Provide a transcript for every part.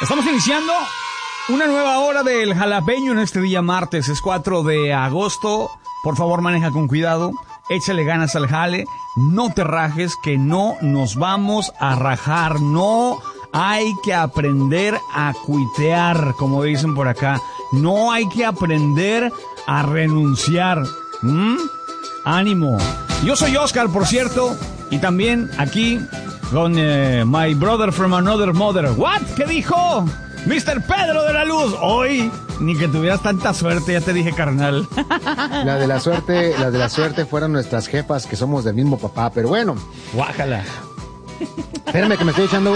Estamos iniciando una nueva hora del jalapeño en este día martes. Es 4 de agosto. Por favor, maneja con cuidado. Échale ganas al jale. No te rajes, que no nos vamos a rajar. No hay que aprender a cuitear, como dicen por acá. No hay que aprender a renunciar. Ánimo. Yo soy Oscar, por cierto. Y también aquí con my brother from another mother. ¿What? ¿Qué dijo? Mr. Pedro de la Luz. Hoy, ni que tuvieras tanta suerte, ya te dije, carnal. Las de la suerte fueron nuestras jefas, que somos del mismo papá, pero bueno. Guájala. Espérame que me estoy echando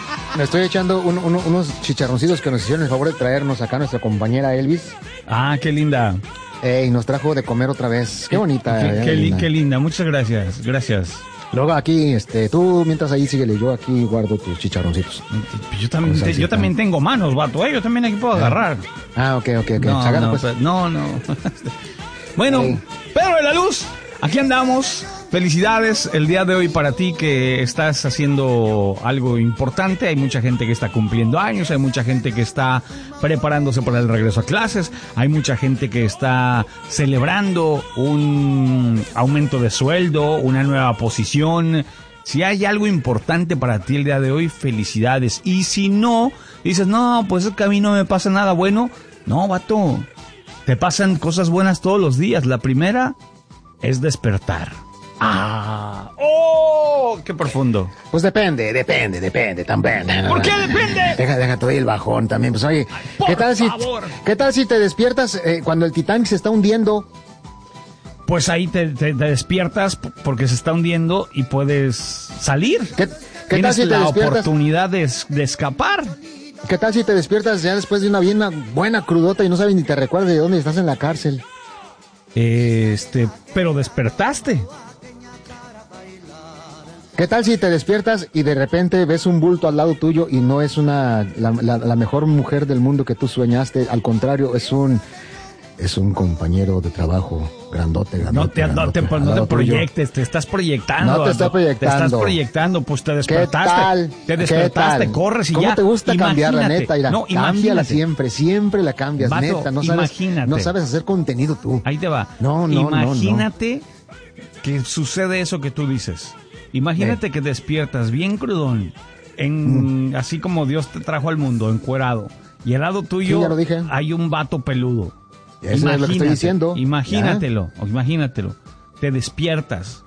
unos chicharroncitos que nos hicieron el favor de traernos acá nuestra compañera Elvis. Ah, qué linda. Y nos trajo de comer otra vez. Qué bonita. Qué linda. Muchas gracias. Gracias. Luego aquí, tú mientras ahí síguele, yo aquí guardo tus chicharroncitos. Yo también tengo manos, vato, yo también aquí puedo agarrar. Ah, ok. No. Bueno, Pedro de la Luz, aquí andamos. Felicidades el día de hoy para ti, que estás haciendo algo importante. Hay mucha gente que está cumpliendo años, hay mucha gente que está preparándose para el regreso a clases, hay mucha gente que está celebrando un aumento de sueldo, una nueva posición. Si hay algo importante para ti el día de hoy, felicidades. Y si no, dices, no, pues es que a mí no me pasa nada bueno. No, vato, te pasan cosas buenas todos los días. La primera es despertar. ¡Qué profundo! Pues depende también. ¿Por qué depende? Deja todo el bajón también. Pues oye, ¿qué tal si te despiertas cuando el Titanic se está hundiendo? Pues ahí te despiertas porque se está hundiendo y puedes salir. ¿Qué tal si te despiertas? Oportunidad de escapar. ¿Qué tal si te despiertas ya después de una bien buena crudota y no sabes ni te recuerdas de dónde estás en la cárcel? Pero despertaste. ¿Qué tal si te despiertas y de repente ves un bulto al lado tuyo y no es la mejor mujer del mundo que tú sueñaste? Al contrario, es un compañero de trabajo grandote. No te proyectes, te estás proyectando. No te estás proyectando. Te estás proyectando, pues te despertaste. ¿Qué tal? Te despertaste, corres y ¿Cómo ya. te gusta cambiarla, neta? Cámbiala siempre la cambias, vato, neta. No sabes hacer contenido tú. Ahí te va. Imagínate que sucede eso que tú dices. Imagínate que despiertas bien crudón, así como Dios te trajo al mundo, encuerado, y al lado tuyo hay un vato peludo. Eso es lo que estoy diciendo. Imagínatelo. Te despiertas,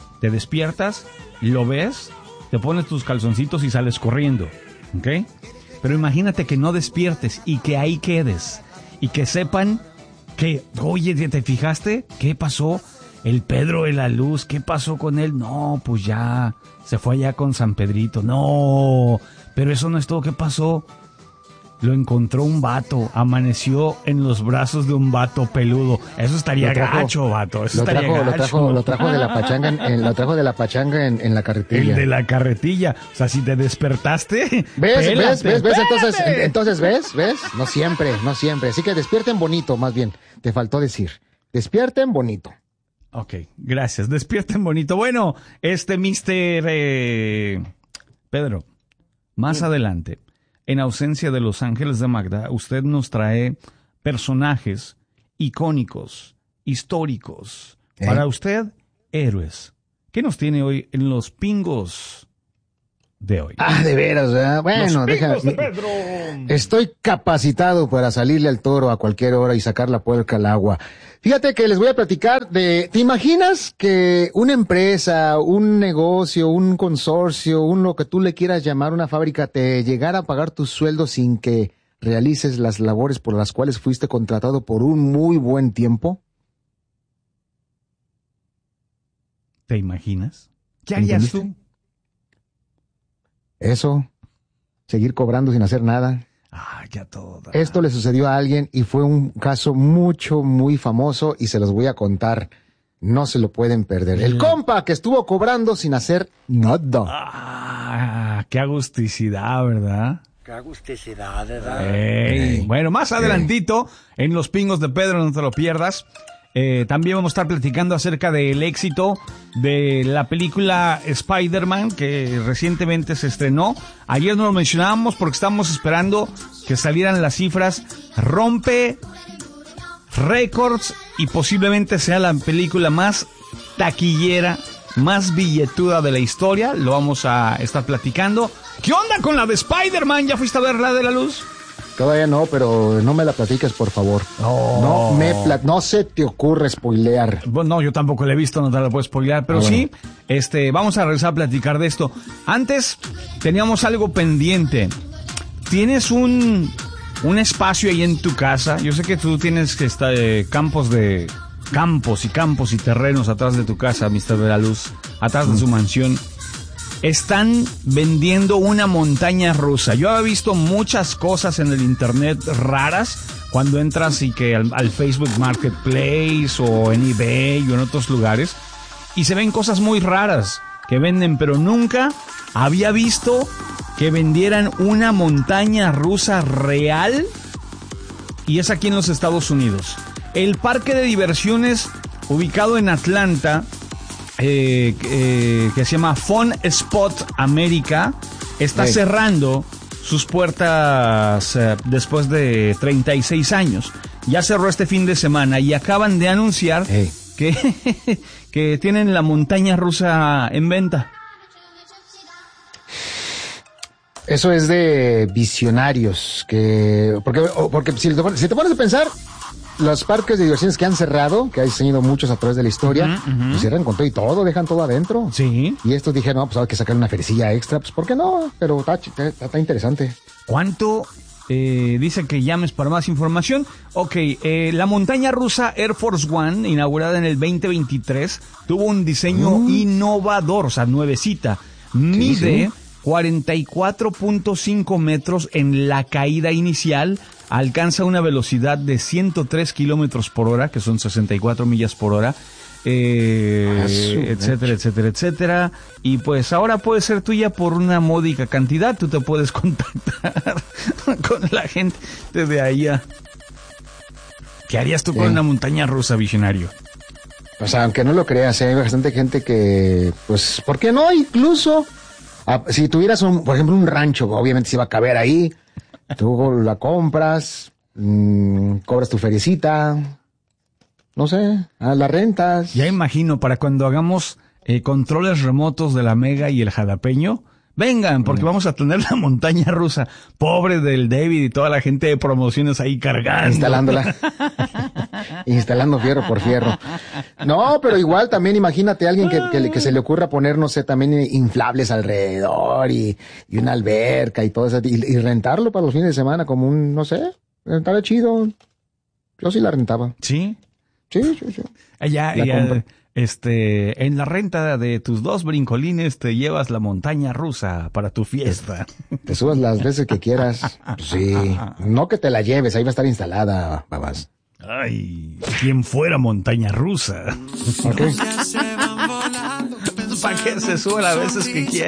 lo ves, te pones tus calzoncitos y sales corriendo, ¿ok? Pero imagínate que no despiertes y que ahí quedes, y que sepan que, oye, ¿te fijaste? ¿Qué pasó? El Pedro de la Luz, ¿qué pasó con él? No, pues ya, se fue allá con San Pedrito. No, pero eso no es todo. ¿Qué pasó? Lo encontró un vato, amaneció en los brazos de un vato peludo. Eso estaría gacho, vato. Lo trajo de la pachanga en la carretilla. El de la carretilla. O sea, si te despertaste. ¿Ves? Entonces, ¿ves? No siempre. Así que despierten bonito, más bien. Te faltó decir. Despierten bonito. Ok, gracias. Despierten bonito. Bueno, Mister Pedro, más adelante, en ausencia de Los Ángeles de Magda, usted nos trae personajes icónicos, históricos. Para usted, héroes. ¿Qué nos tiene hoy en los pingos de hoy? De veras, ¿verdad? Bueno, déjame. Estoy capacitado para salirle al toro a cualquier hora y sacar la puerca al agua. Fíjate que les voy a platicar ¿te imaginas que una empresa, un negocio, un consorcio, lo que tú le quieras llamar, una fábrica, te llegara a pagar tu sueldo sin que realices las labores por las cuales fuiste contratado por un muy buen tiempo? ¿Te imaginas? ¿Qué harías tú? Eso, seguir cobrando sin hacer nada. Ya todo. Esto le sucedió a alguien y fue un caso muy famoso y se los voy a contar. No se lo pueden perder. El compa que estuvo cobrando sin hacer nada. Qué agusticidad, ¿verdad? Qué agusticidad, ¿verdad? Bueno, más adelantito, en los pingos de Pedro, no te lo pierdas. También vamos a estar platicando acerca del éxito de la película Spider-Man, que recientemente se estrenó. Ayer no lo mencionábamos porque estábamos esperando que salieran las cifras. Rompe récords y posiblemente sea la película más taquillera, más billetuda de la historia. Lo vamos a estar platicando. ¿Qué onda con la de Spider-Man? ¿Ya fuiste a ver la de la luz? Todavía no, pero no me la platiques, por favor. Oh. No se te ocurre spoilear. Bueno, no, yo tampoco la he visto, no te la puedo spoilear, pero sí, vamos a regresar a platicar de esto. Antes teníamos algo pendiente. ¿Tienes un espacio ahí en tu casa? Yo sé que tú tienes campos y terrenos atrás de tu casa, Mr. Veraluz, atrás de su mansión. Están vendiendo una montaña rusa. Yo he visto muchas cosas en el internet raras cuando entras y que al Facebook Marketplace o en eBay o en otros lugares, y se ven cosas muy raras que venden, pero nunca había visto que vendieran una montaña rusa real, y es aquí en los Estados Unidos. El parque de diversiones ubicado en Atlanta, que se llama Fun Spot America, está cerrando sus puertas después de 36 años. Ya cerró este fin de semana y acaban de anunciar que tienen la montaña rusa en venta. Eso es de visionarios, porque si te pones a pensar, los parques de diversiones que han cerrado, que hay tenido muchos a través de la historia, pues cierran con todo y todo, dejan todo adentro. Sí. Y estos dijeron, no, pues hay que sacar una ferecilla extra, pues ¿por qué no? Pero está interesante. ¿Cuánto? Dice que llames para más información. Ok, la montaña rusa Air Force One, inaugurada en el 2023, tuvo un diseño innovador, o sea, nuevecita. Mide 44.5 metros en la caída inicial, alcanza una velocidad de 103 kilómetros por hora, que son 64 millas por hora, etcétera, etcétera, etcétera. Y pues ahora puede ser tuya por una módica cantidad. Tú te puedes contactar con la gente desde allá. ¿Qué harías tú con una montaña rusa, visionario? O sea, aunque no lo creas, hay bastante gente que, pues, ¿por qué no? Incluso, si tuvieras, por ejemplo, un rancho, obviamente se va a caber ahí. Tú la compras, cobras tu feriecita, no sé, la rentas. Ya imagino, para cuando hagamos controles remotos de la Mega y el Jalapeño, vengan, porque vamos a tener la montaña rusa. Pobre del David y toda la gente de promociones ahí cargando. Instalando fierro por fierro. No, pero igual también imagínate a alguien que se le ocurra poner, no sé, también inflables alrededor y una alberca y todo eso, y rentarlo para los fines de semana como un, no sé, estaba chido. Yo sí la rentaba. ¿Sí? Sí. Allá, en la renta de tus 2 brincolines te llevas la montaña rusa para tu fiesta. Te subas las veces que quieras. Sí. No que te la lleves, ahí va a estar instalada, babas. Ay, quien fuera montaña rusa. Okay. Para que se suba las veces que quiera.